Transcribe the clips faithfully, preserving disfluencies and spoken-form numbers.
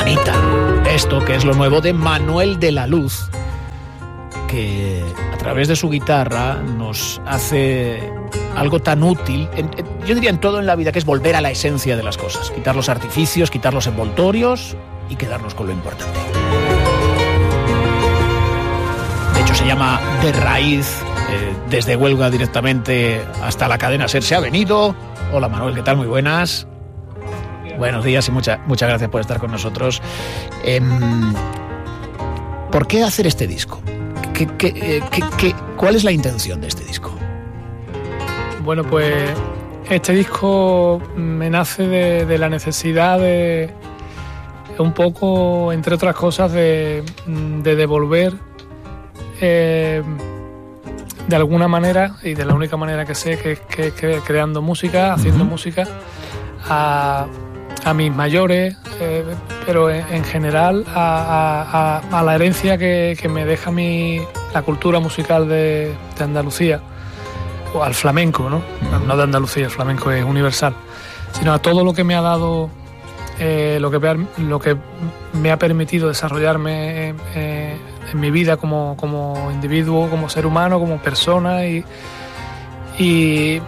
Manita. Esto que es lo nuevo de Manuel de la Luz, que a través de su guitarra nos hace algo tan útil, en, en, yo diría en todo en la vida, que es volver a la esencia de las cosas, quitar los artificios, quitar los envoltorios y quedarnos con lo importante. De hecho se llama De Raíz, eh, desde Huelva directamente hasta la cadena SER se ha venido. Hola Manuel, ¿qué tal? Muy buenas. Buenos días y mucha, muchas gracias por estar con nosotros. Eh, ¿Por qué hacer este disco? ¿Qué, qué, eh, qué, qué, ¿Cuál es la intención de este disco? Bueno, pues este disco me nace de, de la necesidad de, un poco, entre otras cosas, de, de devolver eh, de alguna manera, y de la única manera que sé, que es que, que creando música, haciendo uh-huh. música, a, a mis mayores, eh, pero en, en general a, a, a la herencia que, que me deja mi, la cultura musical de, de Andalucía, o al flamenco, ¿no? No de Andalucía, el flamenco es universal, sino a todo lo que me ha dado, eh, lo, que me ha, lo que me ha permitido desarrollarme eh, en mi vida como, como individuo, como ser humano, como persona, y, y,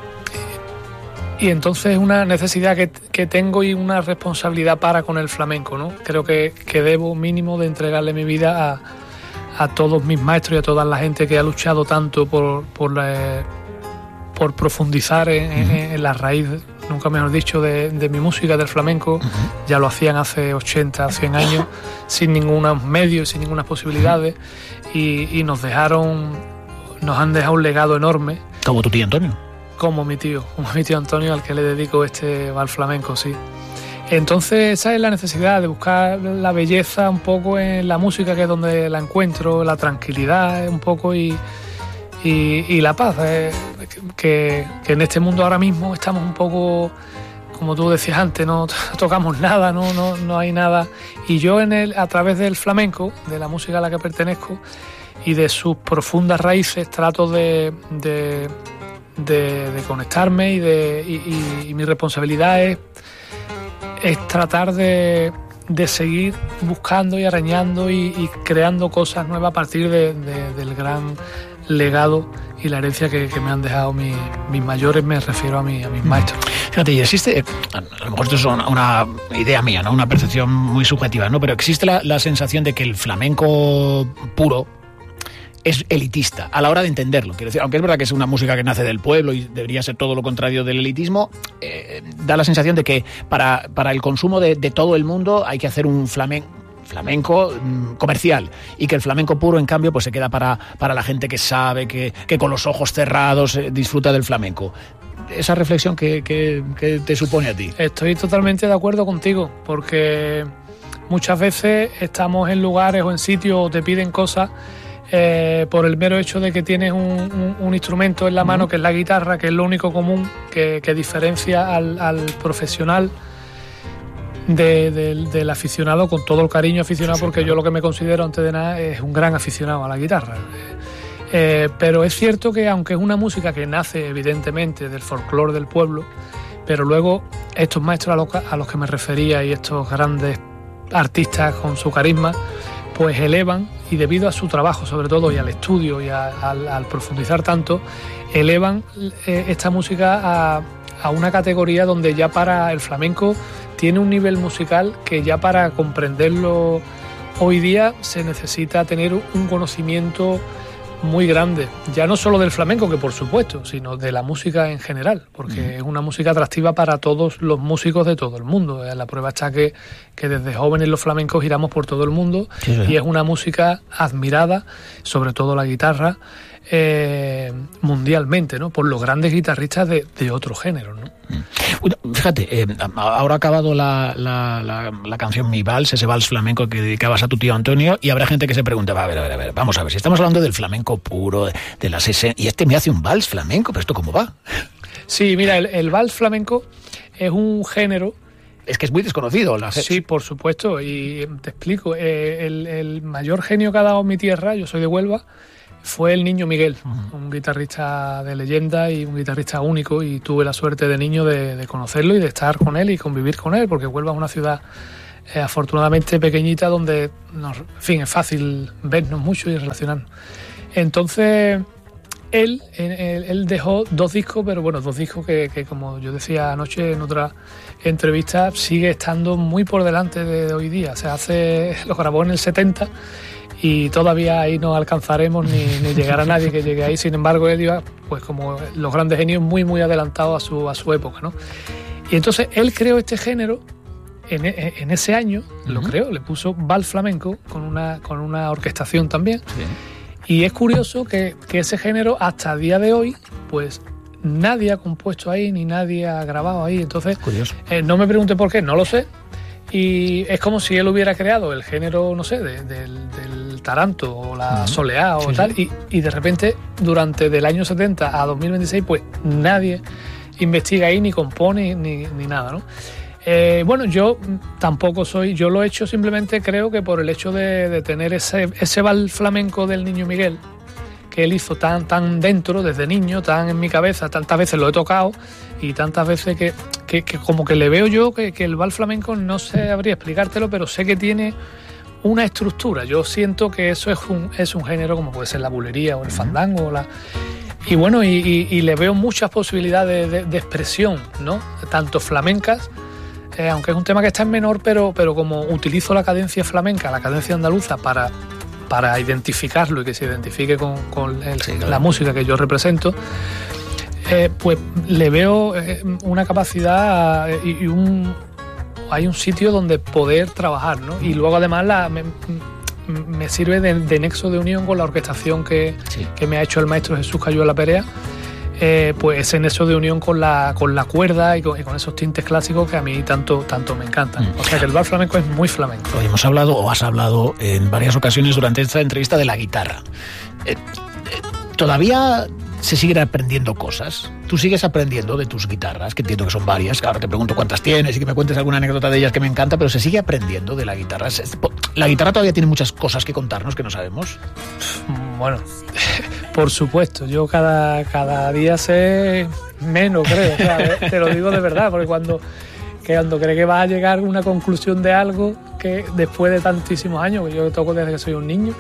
y entonces es una necesidad que, que tengo y una responsabilidad para con el flamenco, ¿no? Creo que, que debo mínimo de entregarle mi vida a a todos mis maestros y a toda la gente que ha luchado tanto por por, la, por profundizar en, uh-huh. en, en la raíz, nunca mejor dicho, de, de mi música, del flamenco. Uh-huh. Ya lo hacían hace ochenta, cien años, sin ningunos medios, sin ninguna posibilidades, y, y nos dejaron, nos han dejado un legado enorme. ¿Como tu tío Antonio? Como mi tío, como mi tío Antonio, al que le dedico este vals flamenco, sí. Entonces esa es la necesidad de buscar la belleza un poco en la música, que es donde la encuentro, la tranquilidad un poco y, y, y la paz, eh, que, que en este mundo ahora mismo estamos un poco, como tú decías antes, no tocamos nada, no, no, no hay nada, y yo en el, a través del flamenco, de la música a la que pertenezco y de sus profundas raíces, trato de, de, de, de conectarme y, de, y, y, y mi responsabilidad es es tratar de, de seguir buscando y arañando y, y creando cosas nuevas a partir de, de, del gran legado y la herencia que, que me han dejado mis, mis mayores, me refiero a, mi, a mis maestros. Fíjate, y existe, a lo mejor esto es una, una idea mía, ¿no? Una percepción muy subjetiva, ¿no? Pero existe la, la sensación de que el flamenco puro es elitista a la hora de entenderlo. Quiero decir, aunque es verdad que es una música que nace del pueblo y debería ser todo lo contrario del elitismo, eh, da la sensación de que para, para el consumo de, de todo el mundo hay que hacer un flamenco flamenco mmm, comercial, y que el flamenco puro, en cambio, pues se queda para, para la gente que sabe, que, que con los ojos cerrados eh, disfruta del flamenco. Esa reflexión que, que, que te supone a ti. Estoy totalmente de acuerdo contigo, porque muchas veces estamos en lugares o en sitios o te piden cosas Eh, por el mero hecho de que tienes un, un, un instrumento en la mano, que es la guitarra, que es lo único común que, que diferencia al, al profesional de, de, del aficionado, con todo el cariño aficionado, porque yo lo que me considero antes de nada es un gran aficionado a la guitarra. Eh, pero es cierto que aunque es una música que nace evidentemente del folclore del pueblo, pero luego estos maestros a los, a los que me refería y estos grandes artistas con su carisma, pues elevan, y debido a su trabajo sobre todo y al estudio y a, al, al profundizar tanto, elevan eh, esta música a, a una categoría donde ya para el flamenco tiene un nivel musical que ya para comprenderlo hoy día se necesita tener un conocimiento muy grande, ya no solo del flamenco, que por supuesto, sino de la música en general, porque mm. es una música atractiva para todos los músicos de todo el mundo. La prueba está que, que desde jóvenes los flamencos giramos por todo el mundo, sí, sí. Y es una música admirada, sobre todo la guitarra, eh, mundialmente, ¿no? Por los grandes guitarristas de, de otro género, ¿no? Fíjate, eh, ahora ha acabado la, la, la, la canción Mi Vals, ese vals flamenco que dedicabas a tu tío Antonio, y habrá gente que se pregunta, va, a ver, a ver, a ver, vamos a ver, si estamos hablando del flamenco puro, de las ese, y este me hace un vals flamenco, pero ¿esto cómo va? Sí, mira, el, el vals flamenco es un género. Es que es muy desconocido. La... Sí, por supuesto, y te explico, eh, el, el mayor genio que ha dado mi tierra, yo soy de Huelva, fue el Niño Miguel, uh-huh. un guitarrista de leyenda y un guitarrista único, y tuve la suerte de niño de, de conocerlo y de estar con él y convivir con él, porque Huelva es una ciudad eh, afortunadamente pequeñita, donde, nos, en fin, es fácil vernos mucho y relacionarnos. Entonces, él, él, él dejó dos discos, pero bueno, dos discos que, que, como yo decía anoche en otra entrevista, sigue estando muy por delante de hoy día. O sea, hace, lo grabó en el setenta y todavía ahí no alcanzaremos ni, ni llegar a nadie que llegue ahí. Sin embargo, él iba, pues como los grandes genios, muy, muy adelantado a su, a su época, ¿no? Y entonces él creó este género en, en ese año, uh-huh. lo creó, le puso Vals Flamenco con una, con una orquestación también. Sí. Y es curioso que, que ese género, hasta el día de hoy, pues nadie ha compuesto ahí ni nadie ha grabado ahí. Entonces, eh, no me pregunte por qué, no lo sé. Y es como si él hubiera creado el género, no sé, de, de, del taranto o la uh-huh. soleá o sí, tal, sí. Y, y de repente, durante del año setenta a dos mil veintiséis, pues nadie investiga ahí, ni compone, ni, ni nada, ¿no? Eh, bueno, yo tampoco soy, yo lo he hecho simplemente, creo que por el hecho de, de tener ese, ese vals flamenco del Niño Miguel, que él hizo tan, tan dentro, desde niño, tan en mi cabeza, tantas veces lo he tocado y tantas veces que, que, que como que le veo yo que, que el vals flamenco, no sabría explicártelo, pero sé que tiene una estructura. Yo siento que eso es un, es un género como puede ser la bulería o el fandango o la... Y bueno, y, y, y le veo muchas posibilidades de, de, de expresión, ¿no? Tanto flamencas, eh, aunque es un tema que está en menor, pero, pero como utilizo la cadencia flamenca, la cadencia andaluza para, para identificarlo y que se identifique con, con el, sí, claro. la música que yo represento, eh, pues le veo eh, una capacidad y, y un... hay un sitio donde poder trabajar, ¿no? Y luego además la... Me, me sirve de, de nexo de unión con la orquestación que, sí. que me ha hecho el maestro Jesús Cayuela Perea, eh, pues ese nexo de unión con la, con la cuerda y con, y con esos tintes clásicos que a mí tanto, tanto me encantan. Mm. O sea que el vals flamenco es muy flamenco. Hoy hemos hablado, o has hablado en varias ocasiones durante esta entrevista, de la guitarra. Eh, eh, ¿Todavía se siguen aprendiendo cosas? ¿Tú sigues aprendiendo de tus guitarras? Que entiendo que son varias. Ahora te pregunto cuántas tienes y que me cuentes alguna anécdota de ellas que me encanta, pero se sigue aprendiendo de la guitarra. ¿La guitarra todavía tiene muchas cosas que contarnos que no sabemos? Bueno, por supuesto. Yo cada, cada día sé menos, creo. O sea, te lo digo de verdad, porque cuando, que cuando crees que vas a llegar a una conclusión de algo que después de tantísimos años, que yo toco desde que soy un niño,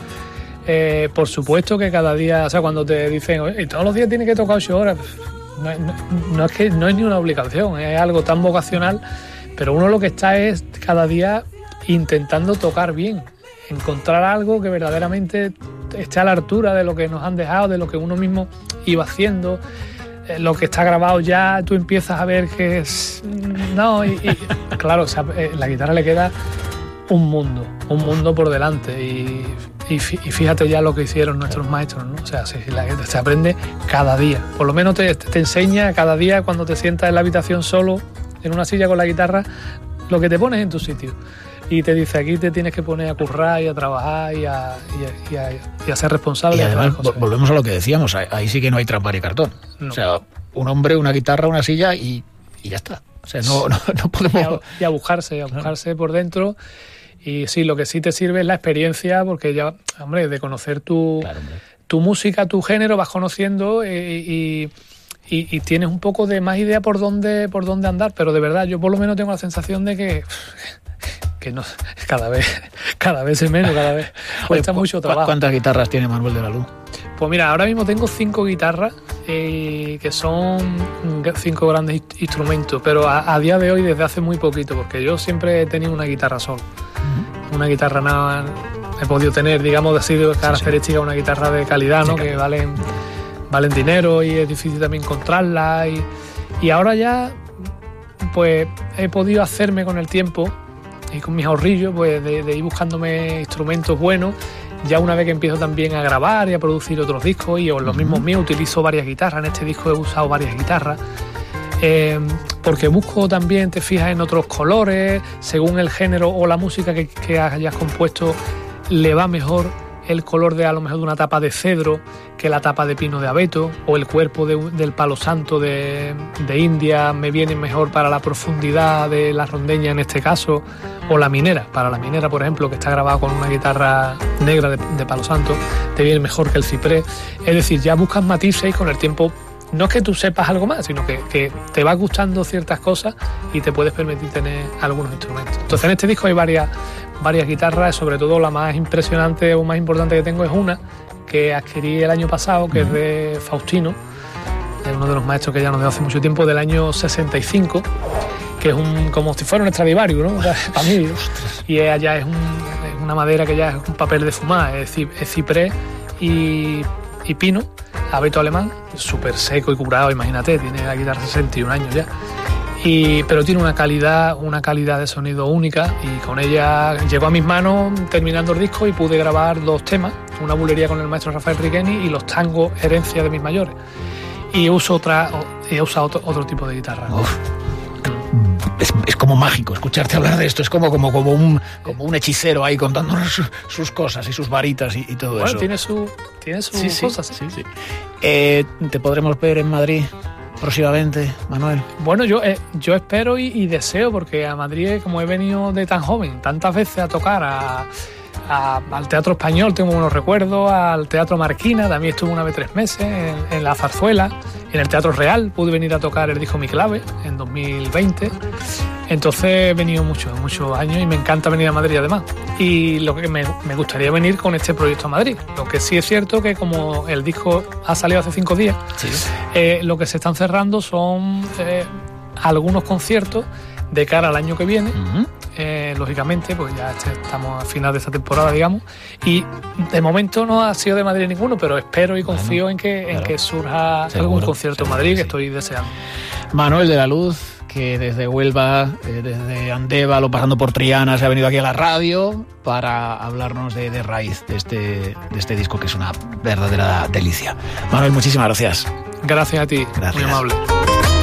Eh, por supuesto que cada día, o sea, cuando te dicen, oye, todos los días tienes que tocar ocho horas, no, no, no es que no es ni una obligación, es algo tan vocacional, pero uno lo que está es cada día intentando tocar bien, encontrar algo que verdaderamente esté a la altura de lo que nos han dejado, de lo que uno mismo iba haciendo, eh, lo que está grabado ya, tú empiezas a ver que es... No, y, y claro, o sea, eh, la guitarra le queda un mundo, un mundo por delante y... Y fíjate ya lo que hicieron nuestros maestros, ¿no? O sea, se, se aprende cada día. Por lo menos te, te enseña cada día cuando te sientas en la habitación solo, en una silla con la guitarra, lo que te pones en tu sitio. Y te dice, aquí te tienes que poner a currar y a trabajar y a, y a, y a, y a ser responsable. Y además, volvemos a lo que decíamos, ahí sí que no hay trampa ni cartón. No. O sea, un hombre, una guitarra, una silla y, y ya está. O sea, no, no, no podemos... Y a, y a buscarse, a buscarse claro. por dentro. Y sí, lo que sí te sirve es la experiencia, porque ya, hombre, de conocer tu, claro, tu música, tu género, vas conociendo y, y, y, y tienes un poco de más idea por dónde, por dónde andar. Pero de verdad, yo por lo menos tengo la sensación de que, que no, cada vez, cada vez es menos, cada vez cuesta Oye, mucho trabajo. ¿Cuántas guitarras tiene Manuel de la Luz? Pues mira, ahora mismo tengo cinco guitarras, eh, que son cinco grandes instrumentos, pero a, a día de hoy desde hace muy poquito, porque yo siempre he tenido una guitarra sola. Uh-huh. Una guitarra nada he podido tener, digamos, así de característica, sí, sí. una guitarra de calidad, ¿no? Sí, que valen, valen dinero y es difícil también encontrarla. Y, y ahora ya, pues he podido hacerme con el tiempo y con mis ahorrillos, pues de, de ir buscándome instrumentos buenos. Ya una vez que empiezo también a grabar y a producir otros discos, y en los mismos míos utilizo varias guitarras, en este disco he usado varias guitarras, eh, porque busco también, te fijas en otros colores, según el género o la música que, que hayas compuesto, le va mejor el color de a lo mejor de una tapa de cedro que la tapa de pino de abeto, o el cuerpo de, del palo santo de, de India me viene mejor para la profundidad de la rondeña en este caso, o la minera, para la minera por ejemplo, que está grabada con una guitarra negra de, de palo santo, te viene mejor que el ciprés. Es decir, ya buscas matices y con el tiempo no es que tú sepas algo más, sino que, que te va gustando ciertas cosas y te puedes permitir tener algunos instrumentos. Entonces en este disco hay varias, varias guitarras, sobre todo la más impresionante o más importante que tengo es una que adquirí el año pasado, que es de Faustino, es uno de los maestros que ya nos dio hace mucho tiempo, del año sesenta y cinco, que es un, como si fuera un Stradivarius, ¿no? Para mí, y allá es, un, es una madera que ya es un papel de fumar, es, es ciprés y, y pino, abeto alemán, súper seco y curado, imagínate, tiene la guitarra sesenta y un años ya. Y, pero tiene una calidad, una calidad de sonido única, y con ella llegó a mis manos terminando el disco y pude grabar dos temas, una bulería con el maestro Rafael Riqueni y los tangos herencia de mis mayores. Y uso otra, he usado otro, otro tipo de guitarra. Uf. Es, es como mágico escucharte hablar de esto, es como, como, como, un, como un hechicero ahí contándonos sus, sus cosas y sus varitas y, y todo bueno, eso. Tiene su, tiene sus sí, sí, cosas. Sí, sí. Eh, ¿Te podremos ver en Madrid próximamente, Manuel? Bueno, yo, eh, yo espero y, y deseo, porque a Madrid, como he venido de tan joven, tantas veces a tocar a, a, al Teatro Español, tengo buenos recuerdos, al Teatro Marquina, también estuve una vez tres meses, en, en la Zarzuela, en el Teatro Real, pude venir a tocar el disco Mi Clave en dos mil veinte. Entonces he venido muchos, muchos años y me encanta venir a Madrid además. Y lo que me, me gustaría venir con este proyecto a Madrid. Lo que sí es cierto que como el disco ha salido hace cinco días, sí. eh, lo que se están cerrando son eh, algunos conciertos de cara al año que viene. Uh-huh. Eh, lógicamente, pues ya estamos a final de esta temporada, digamos. Y de momento no ha sido de Madrid ninguno, pero espero y confío bueno, en, que, claro. en que surja seguro, algún concierto en Madrid que, sí. que estoy deseando. Manuel de la Luz, que desde Huelva, eh, desde Andévalo, pasando por Triana, se ha venido aquí a la radio para hablarnos de, de Raíz, de este, de este disco que es una verdadera delicia. Manuel, muchísimas gracias. Gracias a ti, gracias. Muy amable.